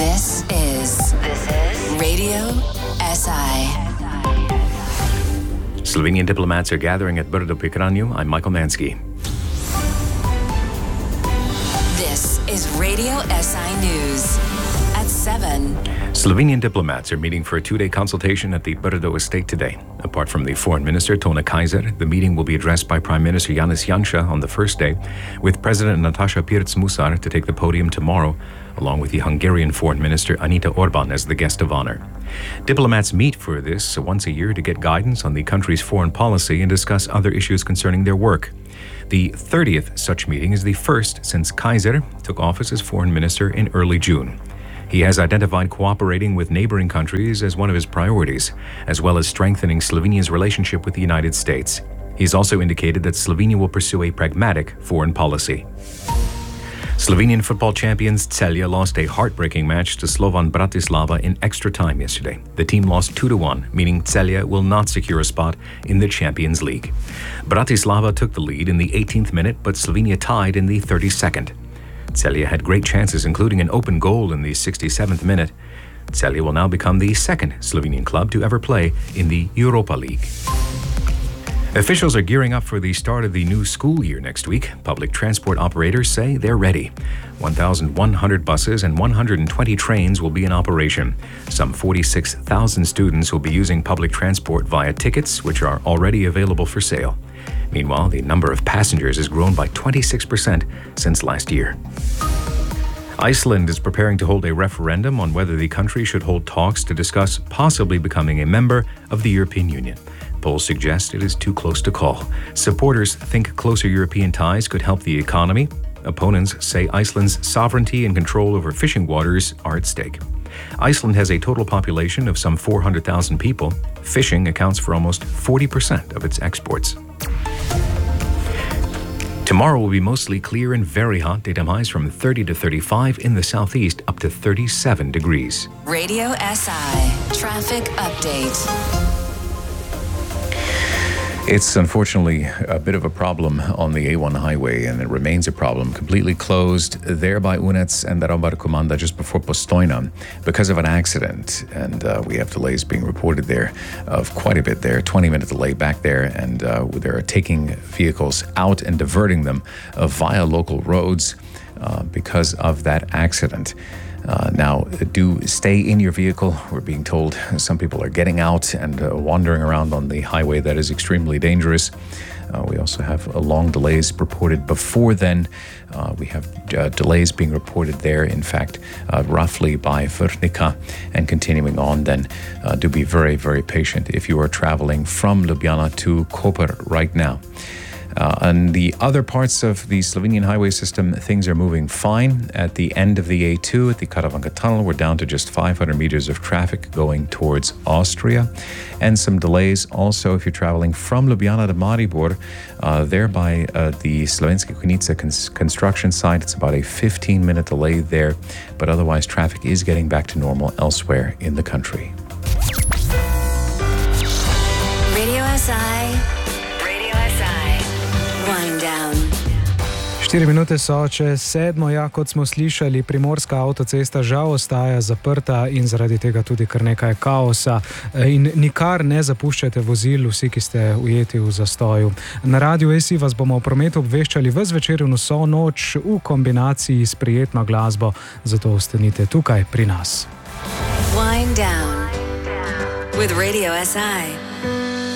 This is Radio SI. Slovenian diplomats are gathering at Brdo pri Kranju. I'm Michael Mansky. This is Radio SI News at 7. Slovenian diplomats are meeting for a two-day consultation at the Brdo estate today. Apart from the Foreign Minister, Tone Kajzer, the meeting will be addressed by Prime Minister Janez Janša on the first day, with President Nataša Pirc-Musar to take the podium tomorrow, along with the Hungarian Foreign Minister Anita Orban as the guest of honor. Diplomats meet for this once a year to get guidance on the country's foreign policy and discuss other issues concerning their work. The 30th such meeting is the first since Kajzer took office as Foreign Minister in early June. He has identified cooperating with neighboring countries as one of his priorities, as well as strengthening Slovenia's relationship with the United States. He's also indicated that Slovenia will pursue a pragmatic foreign policy. Slovenian football champions Celje lost a heartbreaking match to Slovan Bratislava in extra time yesterday. The team lost 2-1, meaning Celje will not secure a spot in the Champions League. Bratislava took the lead in the 18th minute, but Slovenia tied in the 32nd. Celje had great chances, including an open goal in the 67th minute. Celje will now become the second Slovenian club to ever play in the Europa League. Officials are gearing up for the start of the new school year next week. Public transport operators say they're ready. 1,100 buses and 120 trains will be in operation. Some 46,000 students will be using public transport via tickets, which are already available for sale. Meanwhile, the number of passengers has grown by 26% since last year. Iceland is preparing to hold a referendum on whether the country should hold talks to discuss possibly becoming a member of the European Union. Polls suggest it is too close to call. Supporters think closer European ties could help the economy. Opponents say Iceland's sovereignty and control over fishing waters are at stake. Iceland has a total population of some 400,000 people. Fishing accounts for almost 40% of its exports. Tomorrow will be mostly clear and very hot. Daytime highs from 30 to 35 in the southeast, up to 37 degrees. Radio SI Traffic Update. It's unfortunately a bit of a problem on the A1 highway, and it remains a problem. Completely closed there by Unec and Darobar Komanda just before Postojna because of an accident. And we have delays being reported there of quite a bit there, 20-minute delay back there. And they're taking vehicles out and diverting them via local roads because of that accident. Now, do stay in your vehicle. We're being told some people are getting out and wandering around on the highway. That is extremely dangerous. We also have long delays reported before then. We have delays being reported there, in fact, roughly by Vrhnika and continuing on then. Do be very, very patient if you are traveling from Ljubljana to Koper right now. On the other parts of the Slovenian highway system, things are moving fine. At the end of the A2, at the Karavanka Tunnel, we're down to just 500 meters of traffic going towards Austria. And some delays also if you're traveling from Ljubljana to Maribor, there by the Slovenske Konjice construction site. It's about a 15-minute delay there, but otherwise traffic is getting back to normal elsewhere in the country. Radio SI. 4 minute so čez 7. Ja, kot smo slišali, primorska avtocesta žal ostaja zaprta in zaradi tega tudi kar nekaj kaosa. In nikar ne zapuščajte vozil, vsi, ki ste ujeti v zastoju. Na Radiu SI vas bomo v prometu obveščali ves večer in vso noč v kombinaciji s prijetno glasbo, zato ostanite tukaj pri nas. Wind down with Radio SI.